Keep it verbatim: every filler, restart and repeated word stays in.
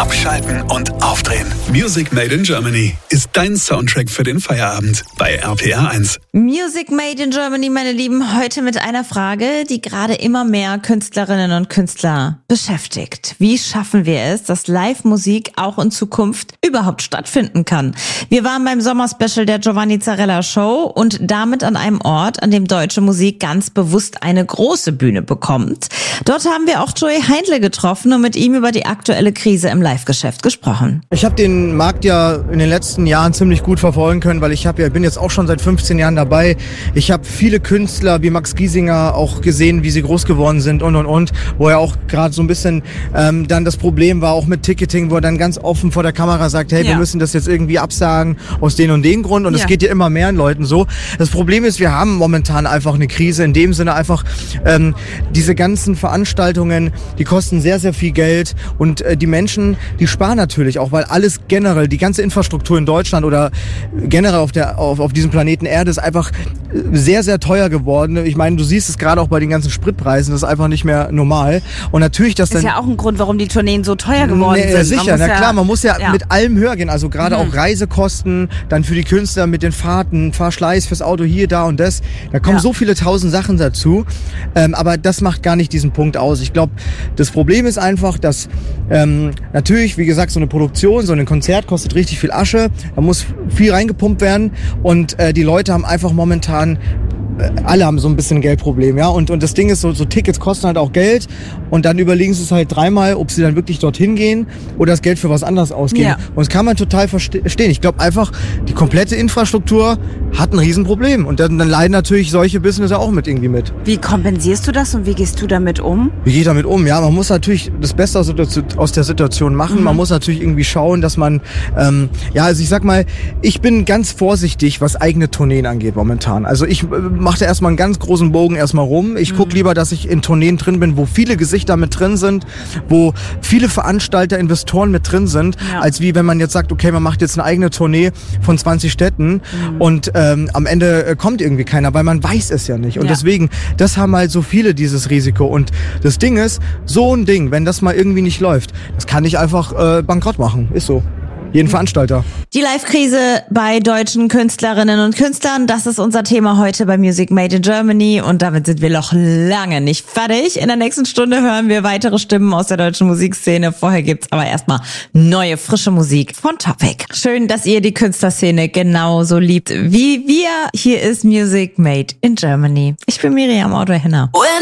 Abschalten und aufdrehen. Music Made in Germany ist dein Soundtrack für den Feierabend bei R P R eins. Music Made in Germany, meine Lieben, heute mit einer Frage, die gerade immer mehr Künstlerinnen und Künstler beschäftigt. Wie schaffen wir es, dass Live-Musik auch in Zukunft überhaupt stattfinden kann? Wir waren beim Sommerspecial der Giovanni Zarella Show und damit an einem Ort, an dem deutsche Musik ganz bewusst eine große Bühne bekommt. Dort haben wir auch Joey Heindle getroffen und mit ihm über die aktuelle Krise im Live-Geschäft gesprochen. Ich habe den Markt ja in den letzten Jahren ziemlich gut verfolgen können, weil ich habe ja, bin jetzt auch schon seit fünfzehn Jahren dabei. Ich habe viele Künstler wie Max Giesinger auch gesehen, wie sie groß geworden sind und und und, wo er auch gerade so ein bisschen ähm, dann das Problem war, auch mit Ticketing, wo er dann ganz offen vor der Kamera sagt, hey, ja. wir müssen das jetzt irgendwie absagen aus den und den Grund und es ja. geht ja immer mehr Leuten so. Das Problem ist, wir haben momentan einfach eine Krise, in dem Sinne einfach ähm, diese ganzen Veranstaltungen, die kosten sehr, sehr viel Geld und äh, die Menschen, die sparen natürlich auch, weil alles generell, die ganze Infrastruktur in Deutschland oder generell auf der auf, auf diesem Planeten Erde ist einfach sehr, sehr teuer geworden. Ich meine, du siehst es gerade auch bei den ganzen Spritpreisen, das ist einfach nicht mehr normal. Und natürlich, dass das ist dann... ja auch ein Grund, warum die Tourneen so teuer geworden nee, sind. Sicher, na ja, klar, man muss ja, ja mit allem höher gehen. Also gerade mhm. auch Reisekosten, dann für die Künstler mit den Fahrten, Fahrschleiß fürs Auto hier, da und das. Da kommen ja. so viele tausend Sachen dazu. Ähm, aber das macht gar nicht diesen Punkt aus. Ich glaube, das Problem ist einfach, dass ähm, natürlich, wie gesagt, so eine Produktion, so ein Konzert kostet richtig viel Asche. Da muss viel reingepumpt werden und äh, die Leute haben einfach momentan alle haben so ein bisschen ein Geldproblem, ja, und und das Ding ist, so, so Tickets kosten halt auch Geld und dann überlegen sie es halt dreimal, ob sie dann wirklich dorthin gehen oder das Geld für was anderes ausgeben. Ja. Und das kann man total verstehen. Ich glaube einfach, die komplette Infrastruktur hat ein Riesenproblem und dann, dann leiden natürlich solche Businesses auch mit irgendwie mit. Wie kompensierst du das und wie gehst du damit um? Wie gehe ich damit um? Ja, man muss natürlich das Beste aus, aus der Situation machen. Mhm. Man muss natürlich irgendwie schauen, dass man, ähm, ja, also ich sag mal, ich bin ganz vorsichtig, was eigene Tourneen angeht momentan. Also ich mache da erstmal einen ganz großen Bogen erstmal rum. Ich gucke lieber, dass ich in Tourneen drin bin, wo viele Gesichter mit drin sind, wo viele Veranstalter, Investoren mit drin sind, ja. als wie wenn man jetzt sagt, okay, man macht jetzt eine eigene Tournee von zwanzig Städten mhm. und ähm, am Ende äh, kommt irgendwie keiner, weil man weiß es ja nicht. Und ja. deswegen, das haben halt so viele dieses Risiko. Und das Ding ist, so ein Ding, wenn das mal irgendwie nicht läuft, das kann ich einfach äh, bankrott machen. Ist so. Jeden Veranstalter. Die Live-Krise bei deutschen Künstlerinnen und Künstlern, das ist unser Thema heute bei Music Made in Germany und damit sind wir noch lange nicht fertig. In der nächsten Stunde hören wir weitere Stimmen aus der deutschen Musikszene. Vorher gibt's aber erstmal neue, frische Musik von Topic. Schön, dass ihr die Künstlerszene genauso liebt wie wir. Hier ist Music Made in Germany. Ich bin Miriam Audrey-Henner.